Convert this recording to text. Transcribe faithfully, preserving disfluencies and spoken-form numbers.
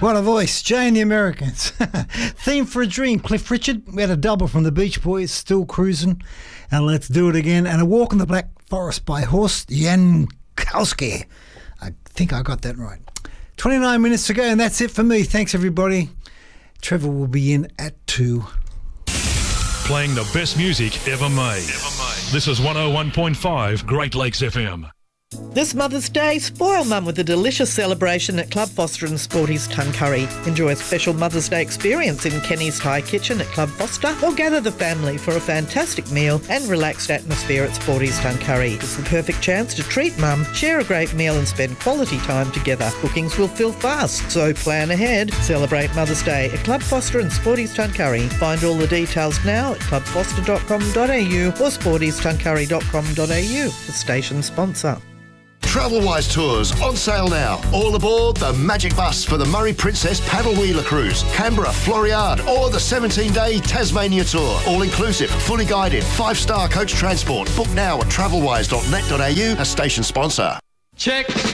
What a voice. Jay and the Americans. Theme for a Dream, Cliff Richard. We had a double from the Beach Boys, Still Cruising. And Let's Do It Again. And A Walk in the Black Forest by Horst Jankowski. I think I got that right. twenty-nine minutes to go, and that's it for me. Thanks, everybody. Trevor will be in at two. Playing the best music ever made. Ever made. This is one oh one point five Great Lakes F M. This Mother's Day, spoil Mum with a delicious celebration at Club Foster and Sporty's Tuncurry. Enjoy a special Mother's Day experience in Kenny's Thai Kitchen at Club Foster, or gather the family for a fantastic meal and relaxed atmosphere at Sporty's Tuncurry. It's the perfect chance to treat Mum, share a great meal and spend quality time together. Bookings will fill fast, so plan ahead. Celebrate Mother's Day at Club Foster and Sporty's Tuncurry. Find all the details now at club foster dot com dot a u or sporties tuncurry dot com dot a u, the station sponsor. Travelwise Tours on sale now. All aboard the Magic Bus for the Murray Princess Paddle Wheeler Cruise, Canberra, Floriade, or the seventeen-day Tasmania Tour. All inclusive, fully guided, five-star coach transport. Book now at travelwise dot net dot a u, a station sponsor. Check.